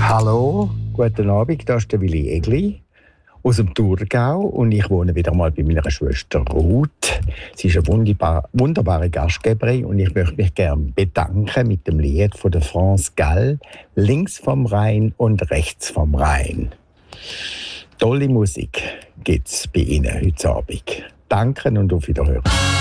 Hallo, guten Abend, das ist der Willi Egli aus dem Thurgau und ich wohne wieder mal bei meiner Schwester Ruth. Sie ist eine wunderbare Gastgeberin und ich möchte mich gerne bedanken mit dem Lied von der France Gall, «Links vom Rhein und rechts vom Rhein». Tolle Musik gibt es bei Ihnen heute Abend. Danke und auf Wiederhören.